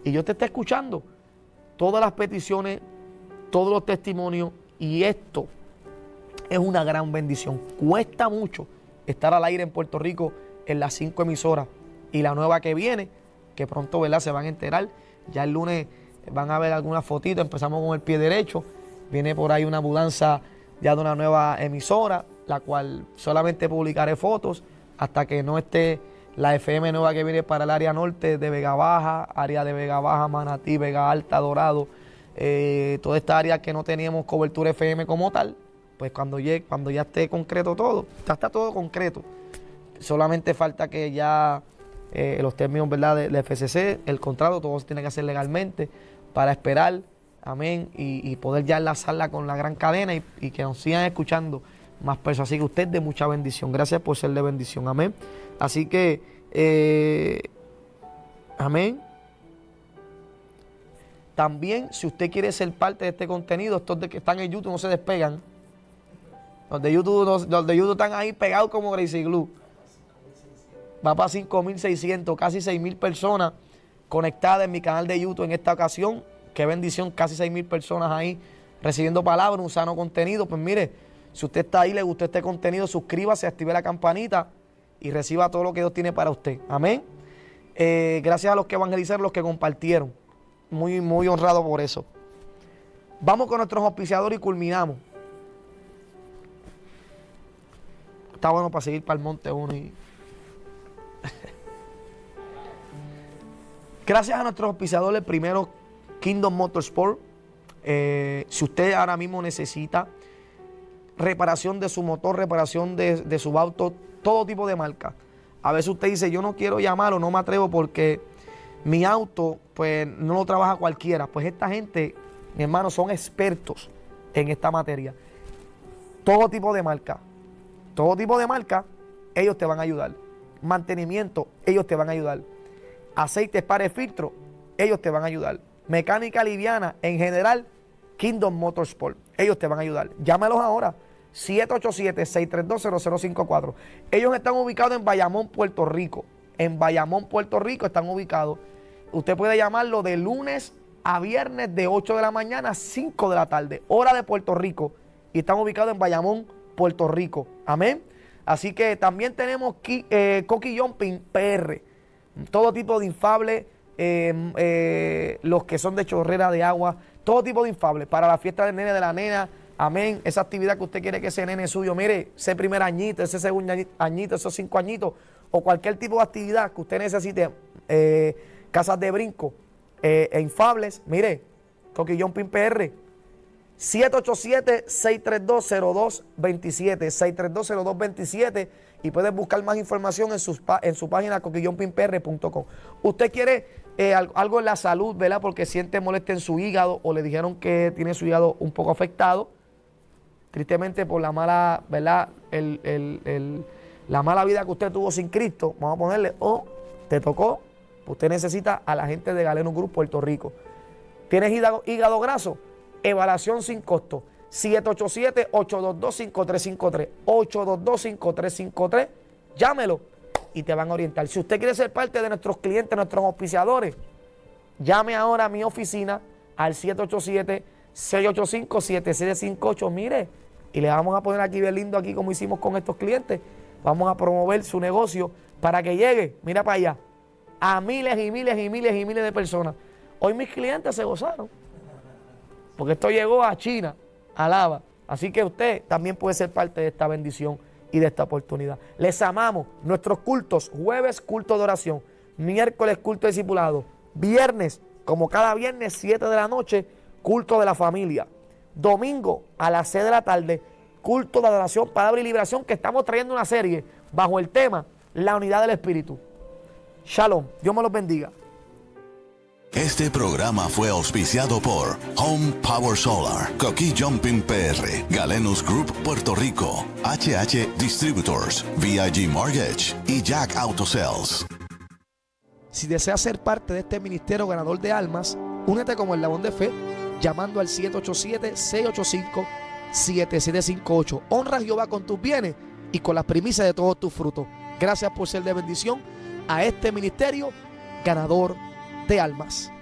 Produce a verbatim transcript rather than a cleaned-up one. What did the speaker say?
Y Dios te está escuchando. Todas las peticiones, todos los testimonios, y esto es una gran bendición. Cuesta mucho estar al aire en Puerto Rico en las cinco emisoras, y la nueva que viene, que pronto, ¿verdad?, se van a enterar. Ya el lunes van a ver algunas fotitos. Empezamos con el pie derecho. Viene por ahí una mudanza ya de una nueva emisora, la cual solamente publicaré fotos hasta que no esté la F M nueva que viene para el área norte de Vega Baja, área de Vega Baja, Manatí, Vega Alta, Dorado, eh, toda esta área que no teníamos cobertura F M como tal. Pues cuando, llegue, cuando ya esté concreto todo, ya está todo concreto. Solamente falta que ya eh, los términos, ¿verdad?, de, de F C C, el contrato, todo se tiene que hacer legalmente para esperar, amén, y, y poder ya enlazarla con la gran cadena y, y que nos sigan escuchando más personas. Así que usted de mucha bendición. Gracias por ser de bendición, amén. Así que, eh, amén. También, si usted quiere ser parte de este contenido, estos de que están en YouTube no se despegan. Los de YouTube, los, los de YouTube están ahí pegados como Gracie Glue. Va para cinco mil seiscientos, casi seis mil personas conectadas en mi canal de YouTube en esta ocasión. Qué bendición, casi seis mil personas ahí recibiendo palabras, un sano contenido. Pues mire, si usted está ahí, le gustó este contenido, suscríbase, active la campanita y reciba todo lo que Dios tiene para usted. Amén. Eh, gracias a los que evangelizaron, los que compartieron. Muy, muy honrado por eso. Vamos con nuestros auspiciadores y culminamos. Está bueno para seguir para el monte uno y... Gracias a nuestros auspiciadores, primero Kingdom Motorsport. Eh, si usted ahora mismo necesita reparación de su motor, reparación de, de su auto, todo tipo de marca. A veces usted dice, yo no quiero llamar o no me atrevo porque mi auto pues no lo trabaja cualquiera. Pues esta gente, mi hermano, son expertos en esta materia. Todo tipo de marca. Todo tipo de marca, ellos te van a ayudar. Mantenimiento, ellos te van a ayudar. Aceites para filtro, ellos te van a ayudar. Mecánica liviana, en general, Kingdom Motorsport, ellos te van a ayudar. Llámalos ahora, siete ocho siete, seis tres dos, cero cero cinco cuatro. Ellos están ubicados en Bayamón, Puerto Rico. En Bayamón, Puerto Rico están ubicados. Usted puede llamarlo de lunes a viernes de ocho de la mañana a cinco de la tarde, hora de Puerto Rico. Y están ubicados en Bayamón, Puerto Rico. Amén. Así que también tenemos eh, Coqui Jumping P R. Todo tipo de infables, eh, eh, los que son de chorrera de agua, todo tipo de infables para la fiesta del nene, de la nena. Amén. Esa actividad que usted quiere que ese nene suyo, mire, ese primer añito, ese segundo añito, esos cinco añitos, o cualquier tipo de actividad que usted necesite, eh, casas de brinco eh, e infables, mire, Coqui Jumping P R. siete ocho siete, seis tres dos, cero dos dos siete, seis tres dos, cero dos dos siete, y puedes buscar más información en, sus, en su página coqui jumping p r punto com. Usted quiere eh, algo en la salud, ¿verdad? Porque siente molestia en su hígado o le dijeron que tiene su hígado un poco afectado, tristemente por la mala, ¿verdad? El, el, el, la mala vida que usted tuvo sin Cristo, vamos a ponerle, o te tocó, usted necesita a la gente de Galeno Group Puerto Rico. ¿Tienes hígado, hígado graso? Evaluación sin costo. siete ocho siete, ocho dos dos, cinco tres cinco tres. ocho dos dos, cinco tres cinco tres. Llámelo y te van a orientar. Si usted quiere ser parte de nuestros clientes, nuestros auspiciadores, llame ahora a mi oficina al siete ocho siete, seis ocho cinco, siete siete cinco ocho. Mire, y le vamos a poner aquí bien lindo, aquí como hicimos con estos clientes. Vamos a promover su negocio para que llegue, mira para allá, a miles y miles y miles y miles de personas. Hoy mis clientes se gozaron, porque esto llegó a China, alaba. Así que usted también puede ser parte de esta bendición y de esta oportunidad. Les amamos. Nuestros cultos, jueves, culto de oración. Miércoles, culto de discipulado. Viernes, como cada viernes, siete de la noche, culto de la familia. Domingo, a las seis de la tarde, culto de adoración, palabra y liberación, que estamos trayendo una serie bajo el tema La unidad del Espíritu. Shalom. Dios me los bendiga. Este programa fue auspiciado por Home Power Solar, Coqui Jumping P R, Galenus Group Puerto Rico, H H Distributors, V I G Mortgage y Jack Auto Sales. Si deseas ser parte de este ministerio ganador de almas, únete como eslabón de fe llamando al siete ocho siete, seis ocho cinco, siete siete cinco ocho. Honra a Jehová con tus bienes y con las primicias de todos tus frutos. Gracias por ser de bendición a este ministerio ganador de almas.